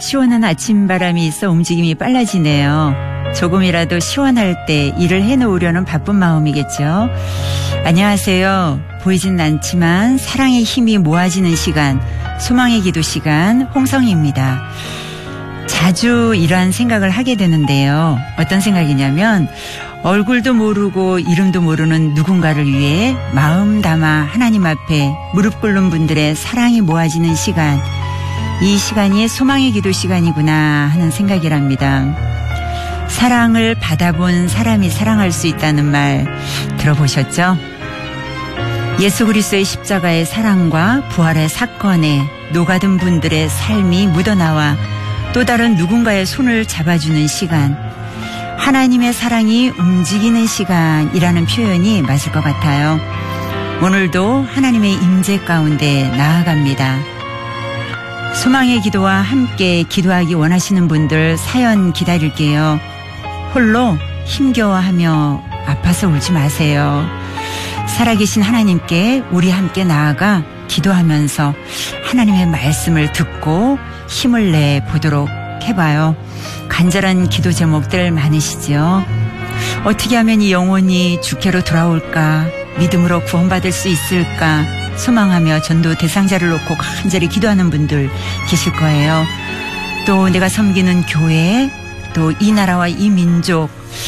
시원한 아침바람이 있어 움직임이 빨라지네요. 조금이라도 시원할 때 일을 해놓으려는 바쁜 마음이겠죠. 안녕하세요. 보이진 않지만 사랑의 힘이 모아지는 시간, 소망의 기도 시간, 홍성희입니다. 자주 이러한 생각을 하게 되는데요. 어떤 생각이냐면 얼굴도 모르고 이름도 모르는 누군가를 위해 마음 담아 하나님 앞에 무릎 꿇는 분들의 사랑이 모아지는 시간, 이 시간이 소망의 기도 시간이구나 하는 생각이랍니다. 사랑을 받아본 사람이 사랑할 수 있다는 말 들어보셨죠? 예수 그리스도의 십자가의 사랑과 부활의 사건에 녹아든 분들의 삶이 묻어나와 또 다른 누군가의 손을 잡아주는 시간, 하나님의 사랑이 움직이는 시간이라는 표현이 맞을 것 같아요. 오늘도 하나님의 임재 가운데 나아갑니다. 소망의 기도와 함께 기도하기 원하시는 분들 사연 기다릴게요. 홀로 힘겨워하며 아파서 울지 마세요. 살아계신 하나님께 우리 함께 나아가 기도하면서 하나님의 말씀을 듣고 힘을 내보도록 해봐요. 간절한 기도 제목들 많으시죠? 어떻게 하면 이 영혼이 주께로 돌아올까? 믿음으로 구원받을 수 있을까? 소망하며 전도 대상자를 놓고 간절히 기도하는 분들 계실 거예요. 또 내가 섬기는 교회, 또 이 나라와 이 민족,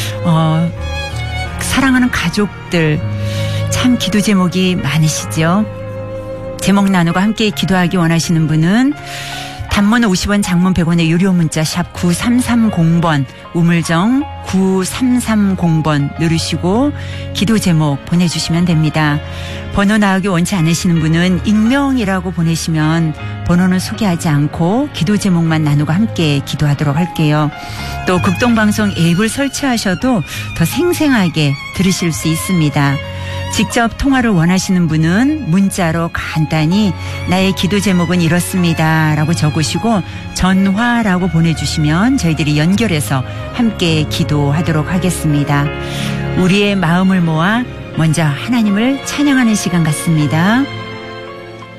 사랑하는 가족들, 참 기도 제목이 많으시죠? 제목 나누고 함께 기도하기 원하시는 분은 단문 50원, 장문 100원의 유료 문자 샵 9330번, 우물정 9330번 누르시고 기도 제목 보내주시면 됩니다. 번호 나오기 원치 않으시는 분은 익명이라고 보내시면 번호는 소개하지 않고 기도 제목만 나누고 함께 기도하도록 할게요. 또 극동방송 앱을 설치하셔도 더 생생하게 들으실 수 있습니다. 직접 통화를 원하시는 분은 문자로 간단히 나의 기도 제목은 이렇습니다 라고 적으시고 전화라고 보내주시면 저희들이 연결해서 함께 기도하도록 하겠습니다. 우리의 마음을 모아 먼저 하나님을 찬양하는 시간 같습니다.